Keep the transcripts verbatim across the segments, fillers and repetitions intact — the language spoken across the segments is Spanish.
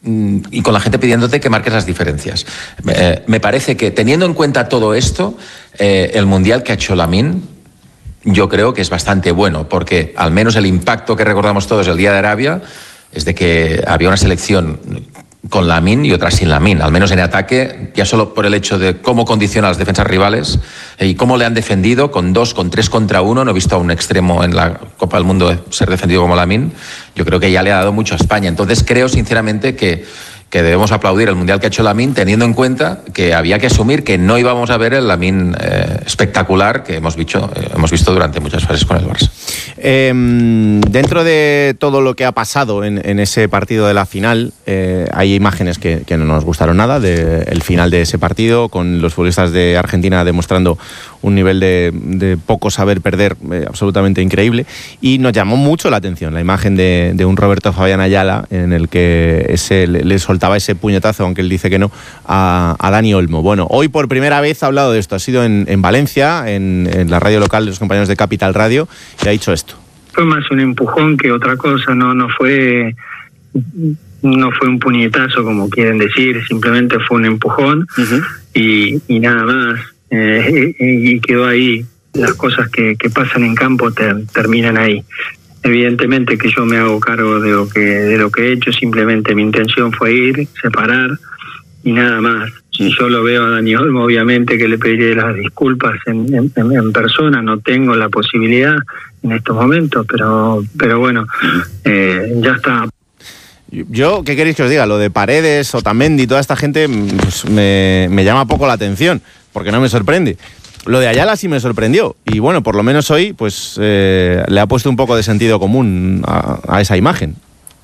y con la gente pidiéndote que marques las diferencias. Eh, me parece que, teniendo en cuenta todo esto, eh, el Mundial que ha hecho Lamine, yo creo que es bastante bueno, porque al menos el impacto que recordamos todos el día de Arabia es de que había una selección con Lamine y otra sin Lamine, al menos en ataque, ya solo por el hecho de cómo condiciona a las defensas rivales y cómo le han defendido con dos, con tres contra uno. No he visto a un extremo en la Copa del Mundo ser defendido como Lamine. Yo creo que ya le ha dado mucho a España. Entonces creo sinceramente que, que debemos aplaudir el Mundial que ha hecho Lamine, teniendo en cuenta que había que asumir que no íbamos a ver el Lamine eh, espectacular que hemos visto, eh, hemos visto durante muchas fases con el Barça. Eh, dentro de todo lo que ha pasado en, en ese partido de la final, eh, hay imágenes que, que no nos gustaron nada del final de ese partido, con los futbolistas de Argentina demostrando un nivel de, de poco saber perder eh, absolutamente increíble, y nos llamó mucho la atención la imagen de, de un Roberto Fabián Ayala en el que ese, le, le soltaba ese puñetazo, aunque él dice que no, a, a Dani Olmo. Bueno, hoy por primera vez ha hablado de esto, ha sido en, en Valencia, en, en la radio local de los compañeros de Capital Radio, y ha dicho esto. Fue más un empujón que otra cosa, no, no fue no fue un puñetazo como quieren decir, simplemente fue un empujón. Uh-huh. y, y nada más, eh, y, y quedó ahí. Las cosas que, que pasan en campo ter, terminan ahí. Evidentemente que yo me hago cargo de lo que de lo que he hecho, simplemente mi intención fue ir, separar y nada más. Si yo lo veo a Dani Olmo, obviamente que le pediré las disculpas en, en, en persona, no tengo la posibilidad en estos momentos, pero pero bueno, eh, ya está. Yo, ¿qué queréis que os diga? Lo de Paredes, Otamendi, toda esta gente, pues me, me llama poco la atención, porque no me sorprende. Lo de Ayala sí me sorprendió, y bueno, por lo menos hoy pues eh, le ha puesto un poco de sentido común a, a esa imagen.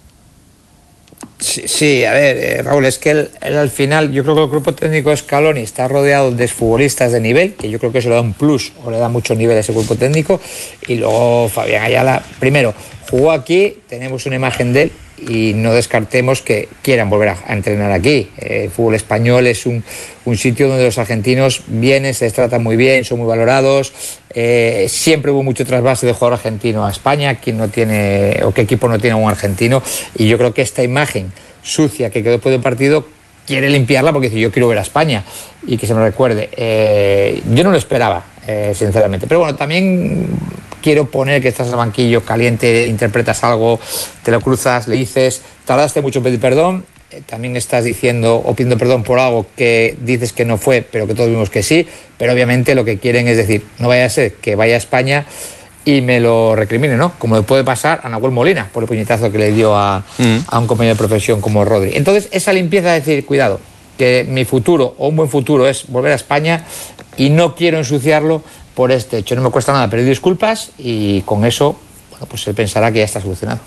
Sí, sí, a ver, eh, Raúl, es que él, él al final, yo creo que el grupo técnico de Scaloni está rodeado de futbolistas de nivel, que yo creo que eso le da un plus o le da mucho nivel a ese grupo técnico, y luego Fabián Ayala, primero, jugó aquí, tenemos una imagen de él, y no descartemos que quieran volver a, a entrenar aquí. Eh, el fútbol español es un, un sitio donde los argentinos vienen, se les trata muy bien, son muy valorados. Eh, siempre hubo mucho trasvase de jugador argentino a España. ¿Quién no tiene, o qué equipo no tiene a un argentino? Y yo creo que esta imagen sucia que quedó después del partido quiere limpiarla, porque dice: yo quiero ver a España y que se me recuerde. Eh, yo no lo esperaba, eh, sinceramente. Pero bueno, también quiero poner que estás en el banquillo caliente, interpretas algo, te lo cruzas, le dices, tardaste mucho en pedir perdón, eh, también estás diciendo o pidiendo perdón por algo que dices que no fue, pero que todos vimos que sí, pero obviamente lo que quieren es decir, no vaya a ser que vaya a España y me lo recrimine, ¿no? Como le puede pasar a Nahuel Molina por el puñetazo que le dio a, mm. a un compañero de profesión como Rodri. Entonces, esa limpieza de decir, cuidado, que mi futuro o un buen futuro es volver a España y no quiero ensuciarlo por este hecho. No me cuesta nada pedir disculpas y con eso, bueno, pues se pensará que ya está solucionado.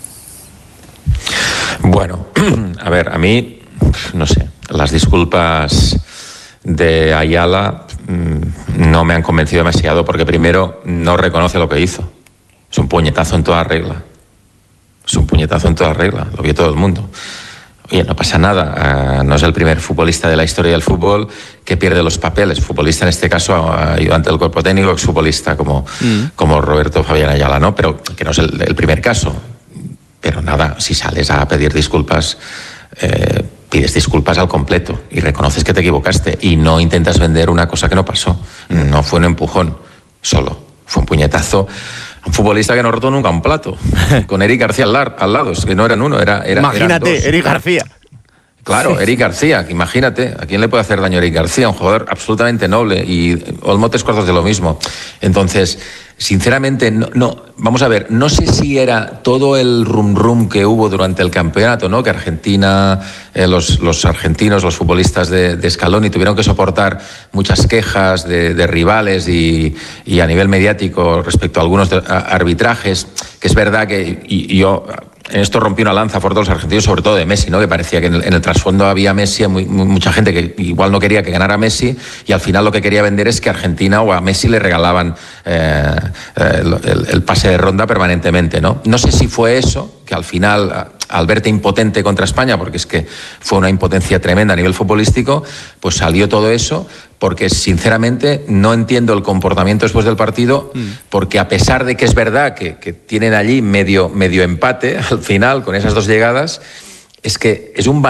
Bueno, a ver, a mí, no sé, las disculpas de Ayala mmm, no me han convencido demasiado, porque primero no reconoce lo que hizo. Es un puñetazo en toda regla. Es un puñetazo en toda regla, lo vio todo el mundo. Oye, no pasa nada, uh, no es el primer futbolista de la historia del fútbol que pierde los papeles. Futbolista en este caso, ayudante del cuerpo técnico, exfutbolista como, mm. como Roberto Fabián Ayala, ¿no? Pero que no es el, el primer caso. Pero nada, si sales a pedir disculpas, eh, pides disculpas al completo y reconoces que te equivocaste y no intentas vender una cosa que no pasó. No fue un empujón solo, fue un puñetazo. Un futbolista que no rotó nunca un plato, con Eric García al, lar, al lado, es que no eran uno, era, era imagínate, Eric García. Claro, Eric García, imagínate, ¿a quién le puede hacer daño Eric García? Un jugador absolutamente noble, y Olmo tres cuartos de lo mismo. Entonces, sinceramente, no, no, vamos a ver, no sé si era todo el rum rum que hubo durante el campeonato, ¿no? Que Argentina, eh, los, los argentinos, los futbolistas de, de Scaloni tuvieron que soportar muchas quejas de, de rivales y, y a nivel mediático respecto a algunos de, a, arbitrajes, que es verdad que y, y yo... En esto rompí una lanza por todos los argentinos, sobre todo de Messi, ¿no? Que parecía que en el, en el trasfondo había Messi, muy, muy, mucha gente que igual no quería que ganara Messi, y al final lo que quería vender es que a Argentina o a Messi le regalaban eh, el, el, el pase de ronda permanentemente, ¿no? No sé si fue eso, que al final, al verte impotente contra España, porque es que fue una impotencia tremenda a nivel futbolístico, pues salió todo eso, porque sinceramente no entiendo el comportamiento después del partido, porque a pesar de que es verdad que, que tienen allí medio, medio empate al final con esas dos llegadas, es que es un